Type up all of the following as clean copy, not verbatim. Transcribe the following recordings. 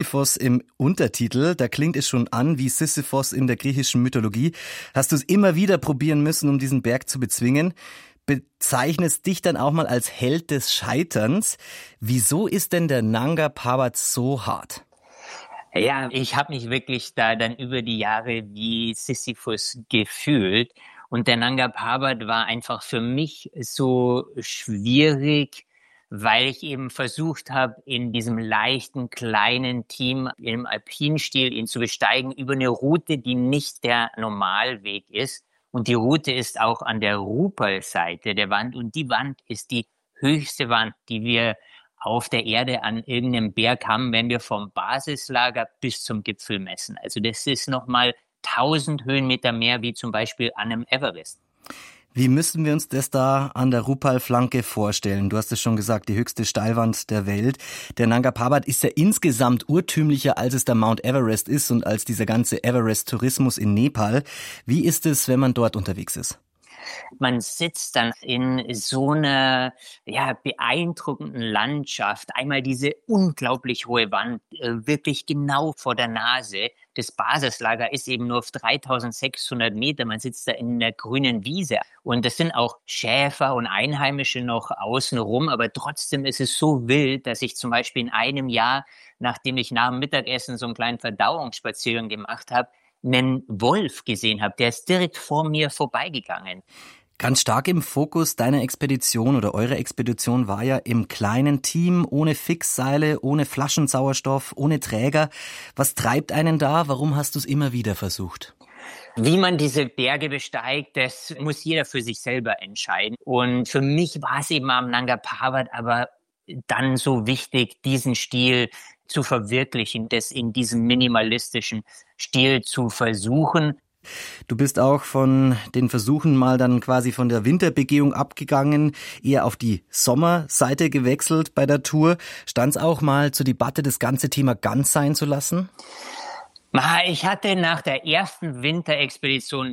Sisyphos im Untertitel. Da klingt es schon an wie Sisyphos in der griechischen Mythologie. Hast du es immer wieder probieren müssen, um diesen Berg zu bezwingen? Bezeichnest dich dann auch mal als Held des Scheiterns. Wieso ist denn der Nanga Parbat so hart? Ja, ich habe mich wirklich da dann über die Jahre wie Sisyphus gefühlt. Und der Nanga Parbat war einfach für mich so schwierig, weil ich eben versucht habe, in diesem leichten, kleinen Team im Alpinstil ihn zu besteigen über eine Route, die nicht der Normalweg ist. Und die Route ist auch an der Rupal-Seite der Wand. Und die Wand ist die höchste Wand, die wir auf der Erde an irgendeinem Berg haben, wenn wir vom Basislager bis zum Gipfel messen. Also das ist nochmal 1000 Höhenmeter mehr, wie zum Beispiel an einem Everest. Wie müssen wir uns das da an der Rupal-Flanke vorstellen? Du hast es schon gesagt, die höchste Steilwand der Welt. Der Nanga Parbat ist ja insgesamt urtümlicher, als es der Mount Everest ist und als dieser ganze Everest-Tourismus in Nepal. Wie ist es, wenn man dort unterwegs ist? Man sitzt dann in so einer beeindruckenden Landschaft. Einmal diese unglaublich hohe Wand, wirklich genau vor der Nase. Das Basislager ist eben nur auf 3600 Meter. Man sitzt da in der grünen Wiese. Und es sind auch Schäfer und Einheimische noch außenrum. Aber trotzdem ist es so wild, dass ich zum Beispiel in einem Jahr, nachdem ich nach dem Mittagessen so einen kleinen Verdauungsspaziergang gemacht habe, einen Wolf gesehen habe. Der ist direkt vor mir vorbeigegangen. Ganz stark im Fokus deiner Expedition oder eurer Expedition war ja im kleinen Team, ohne Fixseile, ohne Flaschensauerstoff, ohne Träger. Was treibt einen da? Warum hast du es immer wieder versucht? Wie man diese Berge besteigt, das muss jeder für sich selber entscheiden. Und für mich war es eben am Nanga Parbat aber dann so wichtig, diesen Stil zu verwirklichen, das in diesem minimalistischen Stil zu versuchen. Du bist auch von den Versuchen mal dann quasi von der Winterbegehung abgegangen, eher auf die Sommerseite gewechselt bei der Tour. Stand es auch mal zur Debatte, das ganze Thema ganz sein zu lassen? Ich hatte nach der ersten Winterexpedition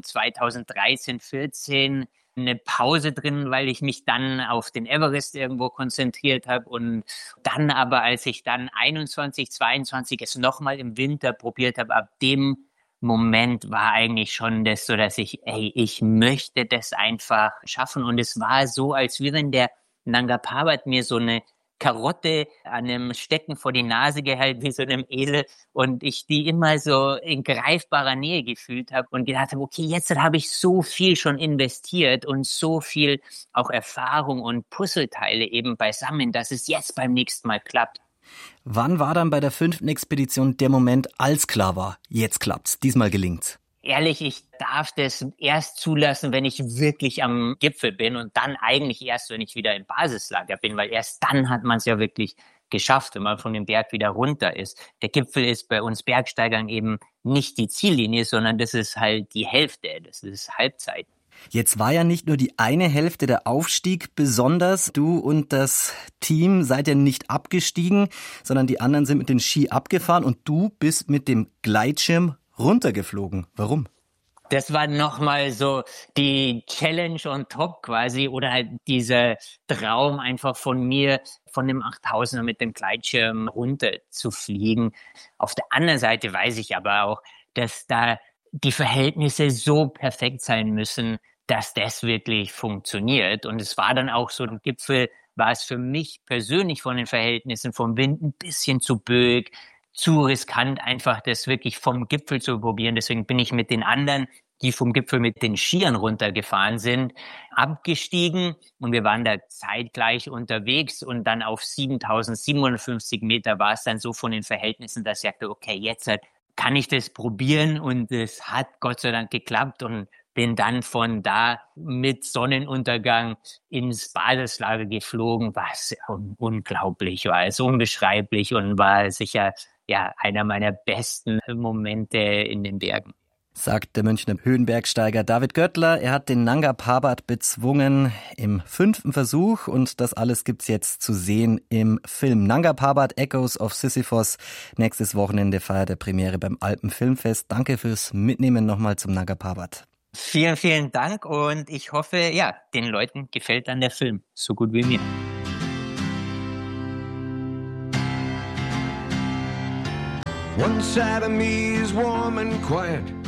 2013/14 eine Pause drin, weil ich mich dann auf den Everest irgendwo konzentriert habe und dann aber, als ich dann 21, 22 es nochmal im Winter probiert habe, ab dem Moment war eigentlich schon das so, dass ich möchte das einfach schaffen. Und es war so, als wäre der Nanga Parbat mir so eine Karotte an einem Stecken vor die Nase gehalten, wie so einem Esel, und ich die immer so in greifbarer Nähe gefühlt habe und gedacht habe, okay, jetzt habe ich so viel schon investiert und so viel auch Erfahrung und Puzzleteile eben beisammen, dass es jetzt beim nächsten Mal klappt. Wann war dann bei der 5. Expedition der Moment, als klar war, jetzt klappt's, diesmal gelingt's? Ehrlich, ich darf das erst zulassen, wenn ich wirklich am Gipfel bin und dann eigentlich erst, wenn ich wieder im Basislager bin, weil erst dann hat man es ja wirklich geschafft, wenn man von dem Berg wieder runter ist. Der Gipfel ist bei uns Bergsteigern eben nicht die Ziellinie, sondern das ist halt die Hälfte, das ist Halbzeit. Jetzt war ja nicht nur die eine Hälfte der Aufstieg besonders. Du und das Team seid ja nicht abgestiegen, sondern die anderen sind mit den Ski abgefahren und du bist mit dem Gleitschirm runtergeflogen. Warum? Das war nochmal so die Challenge on top quasi oder halt dieser Traum einfach von mir, von dem 8000er mit dem Gleitschirm runter zu fliegen. Auf der anderen Seite weiß ich aber auch, dass da die Verhältnisse so perfekt sein müssen, dass das wirklich funktioniert. Und es war dann auch so, ein Gipfel war es für mich persönlich von den Verhältnissen vom Wind ein bisschen zu böig, zu riskant, einfach das wirklich vom Gipfel zu probieren. Deswegen bin ich mit den anderen, die vom Gipfel mit den Skiern runtergefahren sind, abgestiegen und wir waren da zeitgleich unterwegs und dann auf 7.750 Meter war es dann so von den Verhältnissen, dass ich sagte, okay, jetzt kann ich das probieren, und es hat Gott sei Dank geklappt und bin dann von da mit Sonnenuntergang ins Basislager geflogen, was unglaublich war, es unbeschreiblich und war sicher einer meiner besten Momente in den Bergen. Sagt der Münchner Höhenbergsteiger David Göttler. Er hat den Nanga Parbat bezwungen im 5. Versuch und das alles gibt's jetzt zu sehen im Film Nanga Parbat Echoes of Sisyphos. Nächstes Wochenende feiert er Premiere beim Alpenfilmfest. Danke fürs Mitnehmen nochmal zum Nanga Parbat. Vielen, vielen Dank und ich hoffe, den Leuten gefällt dann der Film so gut wie mir. One side of me is warm and quiet,